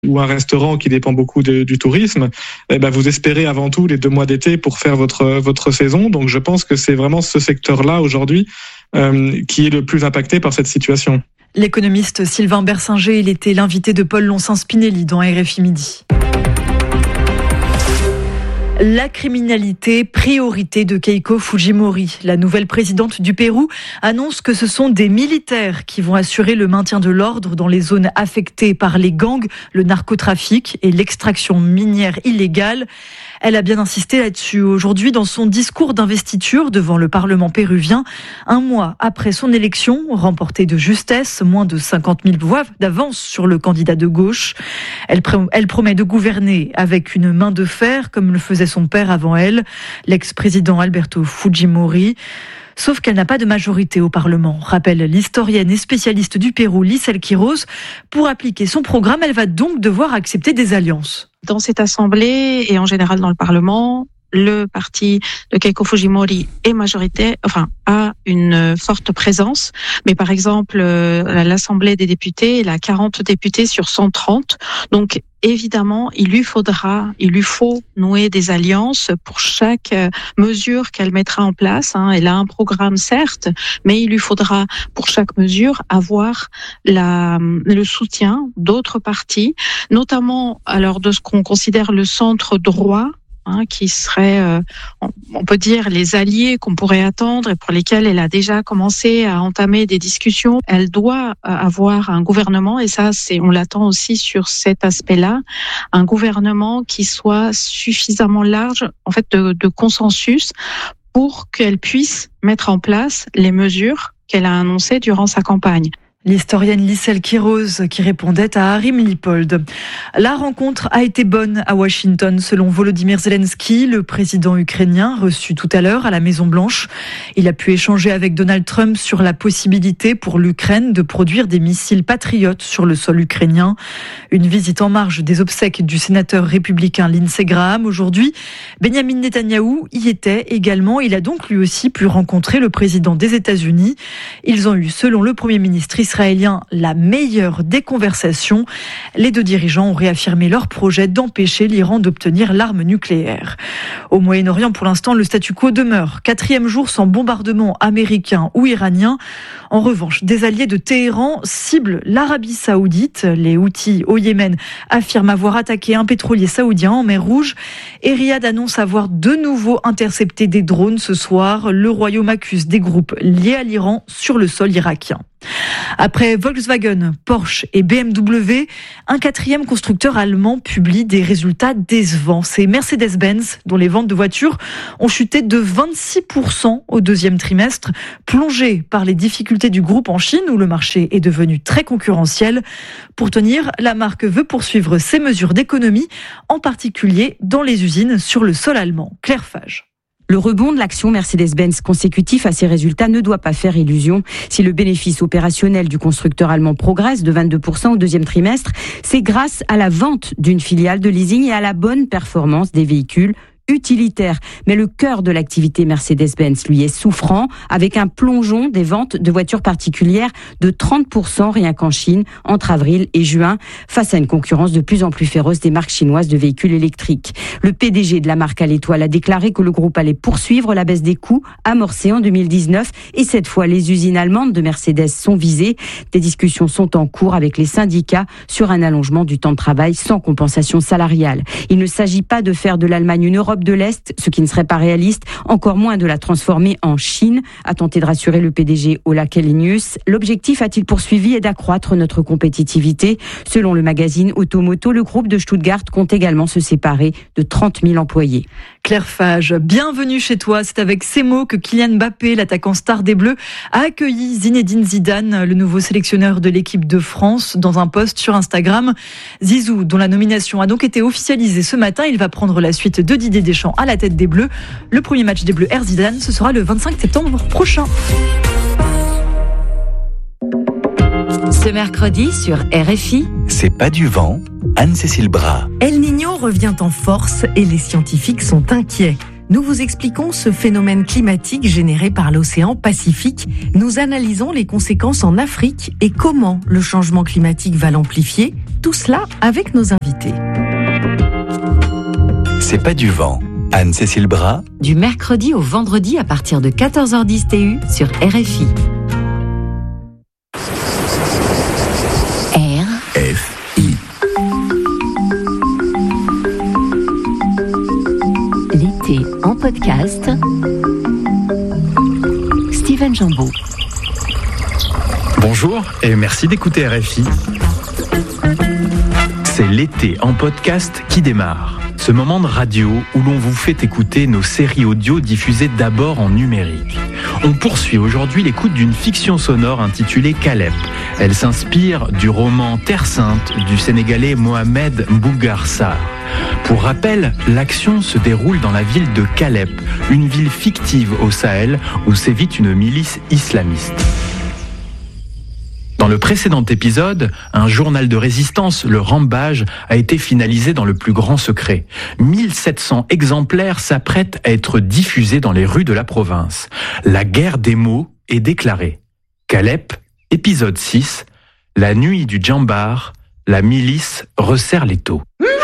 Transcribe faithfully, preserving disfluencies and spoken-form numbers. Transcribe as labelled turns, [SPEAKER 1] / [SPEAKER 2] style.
[SPEAKER 1] ou un restaurant qui dépend beaucoup de, du tourisme, eh ben vous espérez avant tout les deux mois d'été pour faire votre votre saison. Donc je pense que c'est vraiment ce secteur-là aujourd'hui euh, qui est le plus impacté par cette situation.
[SPEAKER 2] L'économiste Sylvain Bersinger, il était l'invité de Paul Loncin-Spinelli dans R F I Midi. La criminalité, priorité de Keiko Fujimori. La nouvelle présidente du Pérou annonce que ce sont des militaires qui vont assurer le maintien de l'ordre dans les zones affectées par les gangs, le narcotrafic et l'extraction minière illégale. Elle a bien insisté là-dessus aujourd'hui dans son discours d'investiture devant le Parlement péruvien, un mois après son élection, remportée de justesse, moins de cinquante mille voix d'avance sur le candidat de gauche. Elle, pr- elle promet de gouverner avec une main de fer, comme le faisait son père avant elle, l'ex-président Alberto Fujimori. Sauf qu'elle n'a pas de majorité au Parlement, rappelle l'historienne et spécialiste du Pérou, Lysel Quiroz. Pour appliquer son programme, elle va donc devoir accepter des alliances.
[SPEAKER 3] Dans cette assemblée et en général dans le Parlement, le parti de Keiko Fujimori est majoritaire, enfin a une forte présence. Mais par exemple, l'Assemblée des députés, elle a quarante députés sur cent trente. Donc évidemment, il lui faudra, il lui faut nouer des alliances pour chaque mesure qu'elle mettra en place. Elle a un programme certes, mais il lui faudra pour chaque mesure avoir la, le soutien d'autres partis, notamment alors de ce qu'on considère le centre droit. Hein, qui seraient, euh, on peut dire, les alliés qu'on pourrait attendre et pour lesquels elle a déjà commencé à entamer des discussions. Elle doit avoir un gouvernement, et ça, c'est, on l'attend aussi sur cet aspect-là, un gouvernement qui soit suffisamment large, en fait, de, de consensus pour qu'elle puisse mettre en place les mesures qu'elle a annoncées durant sa campagne.
[SPEAKER 2] L'historienne Lysel Quiroz qui répondait à Harim Lipold. La rencontre a été bonne à Washington selon Volodymyr Zelensky, le président ukrainien reçu tout à l'heure à la Maison-Blanche. Il a pu échanger avec Donald Trump sur la possibilité pour l'Ukraine de produire des missiles patriotes sur le sol ukrainien. Une visite en marge des obsèques du sénateur républicain Lindsey Graham aujourd'hui. Benjamin Netanyahou y était également. Il a donc lui aussi pu rencontrer le président des États-Unis. Ils ont eu, selon le Premier ministre israélien, la meilleure des conversations. Les deux dirigeants ont réaffirmé leur projet d'empêcher l'Iran d'obtenir l'arme nucléaire. Au Moyen-Orient, pour l'instant, le statu quo demeure. Quatrième jour sans bombardement américain ou iranien. En revanche, des alliés de Téhéran ciblent l'Arabie Saoudite. Les Houthis au Yémen affirment avoir attaqué un pétrolier saoudien en mer Rouge. Et Riyad annonce avoir de nouveau intercepté des drones ce soir. Le Royaume accuse des groupes liés à l'Iran sur le sol irakien. Après Volkswagen, Porsche et B M W, un quatrième constructeur allemand publie des résultats décevants. C'est Mercedes-Benz, dont les ventes de voitures ont chuté de vingt-six pour cent au deuxième trimestre, plongé par les difficultés du groupe en Chine, où le marché est devenu très concurrentiel. Pour tenir, la marque veut poursuivre ses mesures d'économie, en particulier dans les usines sur le sol allemand. Claire Fage.
[SPEAKER 4] Le rebond de l'action Mercedes-Benz consécutif à ces résultats ne doit pas faire illusion. Si le bénéfice opérationnel du constructeur allemand progresse de vingt-deux pour cent au deuxième trimestre, c'est grâce à la vente d'une filiale de leasing et à la bonne performance des véhicules utilitaire. Mais le cœur de l'activité Mercedes-Benz, lui, est souffrant, avec un plongeon des ventes de voitures particulières de trente pour cent rien qu'en Chine, entre avril et juin, face à une concurrence de plus en plus féroce des marques chinoises de véhicules électriques. Le P D G de la marque à l'étoile a déclaré que le groupe allait poursuivre la baisse des coûts amorcée en deux mille dix-neuf, et cette fois, les usines allemandes de Mercedes sont visées. Des discussions sont en cours avec les syndicats sur un allongement du temps de travail sans compensation salariale. Il ne s'agit pas de faire de l'Allemagne une Europe de l'Est, ce qui ne serait pas réaliste, encore moins de la transformer en Chine, a tenté de rassurer le P D G Ola Källenius. L'objectif, a-t-il poursuivi, est d'accroître notre compétitivité. Selon le magazine Automoto, le groupe de Stuttgart compte également se séparer de trente mille employés.
[SPEAKER 2] Claire Fage, bienvenue chez toi. C'est avec ces mots que Kylian Mbappé, l'attaquant star des Bleus, a accueilli Zinedine Zidane, le nouveau sélectionneur de l'équipe de France, dans un post sur Instagram. Zizou, dont la nomination a donc été officialisée ce matin, il va prendre la suite de Didier Deschamps à la tête des Bleus. Le premier match des Bleus Air Zidane, ce sera le vingt-cinq septembre prochain.
[SPEAKER 5] Ce mercredi sur R F I,
[SPEAKER 6] c'est pas du vent, Anne-Cécile Bras.
[SPEAKER 7] El Niño revient en force et les scientifiques sont inquiets.
[SPEAKER 6] nous vous expliquons ce phénomène climatique généré par l'océan Pacifique. Nous analysons les conséquences en Afrique et comment le changement climatique va l'amplifier. Tout cela avec nos invités.
[SPEAKER 7] C'est pas du vent. Anne-Cécile Bras.
[SPEAKER 5] Du mercredi au vendredi à partir de quatorze heures dix T U sur R F I. R
[SPEAKER 7] F I.
[SPEAKER 5] L'été en podcast. Steven Jambeau.
[SPEAKER 8] Bonjour et merci d'écouter R F I. C'est l'été en podcast qui démarre. Ce moment de radio où l'on vous fait écouter nos séries audio diffusées d'abord en numérique. On poursuit aujourd'hui l'écoute d'une fiction sonore intitulée Calep. Elle s'inspire du roman Terre Sainte du Sénégalais Mohamed Mbougar Sarr. Pour rappel, l'action se déroule dans la ville de Calep, une ville fictive au Sahel où sévit une milice islamiste. Dans le précédent épisode, un journal de résistance, le Rambage, a été finalisé dans le plus grand secret. mille sept cents exemplaires s'apprêtent à être diffusés dans les rues de la province. La guerre des mots est déclarée. Calep, épisode six, la nuit du Djambar, la milice resserre l'étau.